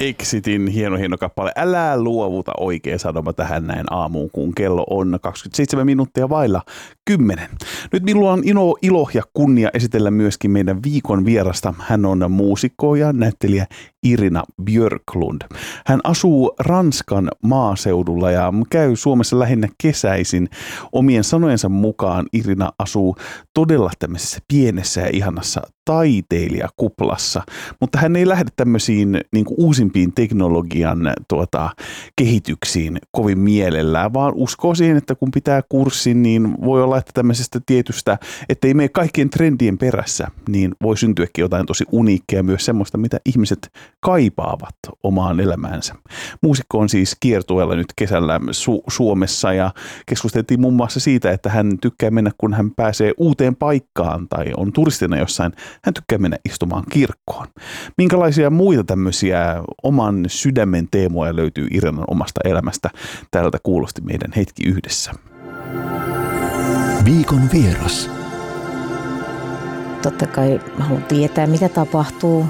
Exitin hieno kappale. Älä luovuta, oikea sanoma tähän näin aamuun, kun kello on 27 minuuttia vailla 10. Nyt minulla on ilo ja kunnia esitellä myöskin meidän viikon vierasta. Hän on muusikko ja näyttelijä Irina Björklund. Hän asuu Ranskan maaseudulla ja käy Suomessa lähinnä kesäisin. Omien sanojensa mukaan Irina asuu todella tämmöisessä pienessä ja ihanassa taiteilijakuplassa, mutta hän ei lähde tämmöisiin niin kuin uusimpiin teknologian kehityksiin kovin mielellään, vaan uskoo siihen, että kun pitää kurssin, niin voi olla, että tämmöisestä tietystä, että ei mene kaikkien trendien perässä, niin voi syntyäkin jotain tosi uniikkia, myös semmoista, mitä ihmiset kaipaavat omaan elämäänsä. Muusikko on siis kiertueella nyt kesällä Suomessa ja keskusteltiin muun muassa siitä, että hän tykkää mennä, kun hän pääsee uuteen paikkaan tai on turistina jossain, hän tykkää mennä istumaan kirkkoon. Minkälaisia muita tämmöisiä oman sydämen teemoja löytyy Irinan omasta elämästä? Täältä kuulosti meidän hetki yhdessä. Viikon vieras. Totta kai mä haluan tietää, mitä tapahtuu,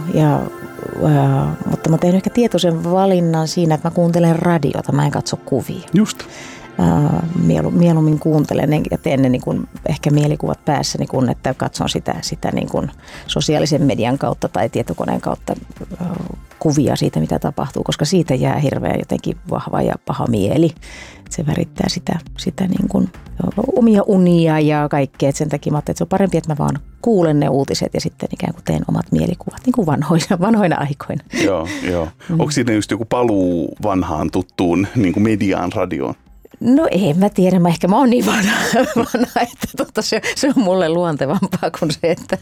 mutta mä teen ehkä tietoisen valinnan siinä, että mä kuuntelen radiota, mä en katso kuvia. Just. Mieluummin kuuntelen ja teen ne niin kuin ehkä mielikuvat päässäni, kun että katson sitä niin kuin sosiaalisen median kautta tai tietokoneen kautta kuvia siitä, mitä tapahtuu, koska siitä jää hirveän jotenkin vahva ja paha mieli. Se värittää sitä niin kuin omia unia ja kaikkea. Et sen takia mä ajattelin, että se on parempi, että mä vaan kuulen ne uutiset ja sitten ikään kuin teen omat mielikuvat, niin kuin vanhoina aikoina. Joo. Onko siinä just joku paluu vanhaan tuttuun niin kuin mediaan, radioon? No en mä tiedä, mä oon niin vanha että se on mulle luontevampaa kuin se, että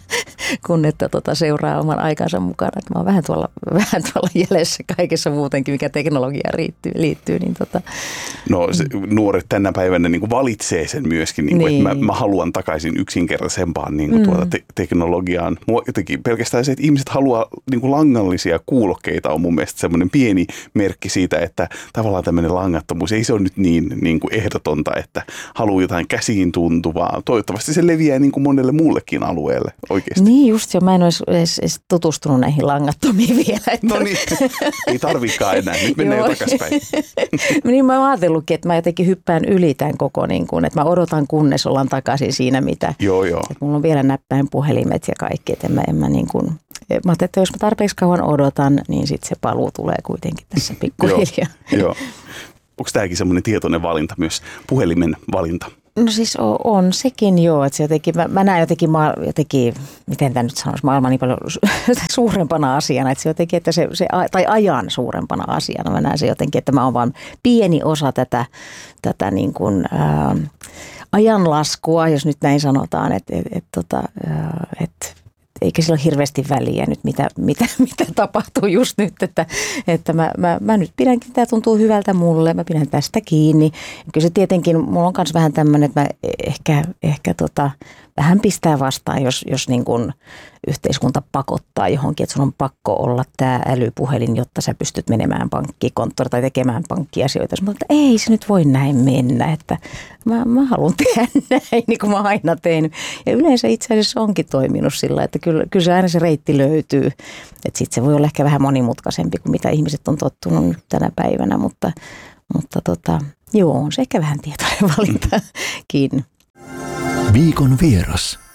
seuraa oman aikansa mukana. Että mä oon vähän tuolla jäljessä kaikessa muutenkin, mikä teknologiaan liittyy. Niin No nuoret tänä päivänä niin kuin valitsee sen myöskin, niin. Että mä haluan takaisin yksinkertaisempaan niin kuin teknologiaan. Mua jotenkin pelkästään se, että ihmiset haluaa niin kuin langallisia kuulokkeita on mun mielestä semmoinen pieni merkki siitä, että tavallaan tämmöinen langattomuus ei se ole nyt niin kuin ehdotonta, että haluaa jotain käsiin tuntuvaa. Toivottavasti se leviää niin kuin monelle muullekin alueelle oikeasti. Niin just jo, mä en olisi edes tutustunut näihin langattomiin vielä. Että... No niin, ei tarvikaan enää, nyt mennään jo takaspäin. Niin mä oon ajatellutkin, että mä jotenkin hyppään yli tämän koko, niin kuin, että mä odotan kunnes ollaan takaisin siinä, mitä. Joo. Että mulla on vielä näppäinpuhelimet ja kaikki, että en mä niin kuin... Mä ajattelin, että jos mä tarpeeksi kauan odotan, niin sitten se paluu tulee kuitenkin tässä pikkuhiljaa. Joo. Onko tämäkin semmoinen tietoinen valinta myös, puhelimen valinta? No siis on sekin joo, että se jotenkin, mä näen jotenkin, miten tämä nyt sanoisi, maailman niin paljon suurempana asiana, että se jotenkin, että tai ajan suurempana asiana, mä näen se jotenkin, että mä oon vaan pieni osa tätä niin kuin, ajanlaskua, jos nyt näin sanotaan, että eikä sillä ole hirveästi väliä nyt, mitä tapahtuu just nyt, että mä nyt pidänkin, tämä tuntuu hyvältä mulle, mä pidän tästä kiinni. Kyllä se tietenkin, mulla on myös vähän tämmöinen, että mä ehkä vähän pistää vastaan, jos niin kuin yhteiskunta pakottaa johonkin, että sun on pakko olla tämä älypuhelin, jotta sä pystyt menemään pankkikonttoriin tai tekemään pankkiasioita. Mutta ei se nyt voi näin mennä, että mä haluan tehdä näin, niin kuin mä aina tehnyt. Ja yleensä itse asiassa onkin toiminut sillä, että kyllä se aina se reitti löytyy. Että sitten se voi olla ehkä vähän monimutkaisempi kuin mitä ihmiset on tottunut nyt tänä päivänä, mutta joo, on se ehkä vähän tietoinen valintakin. Viikon vieras.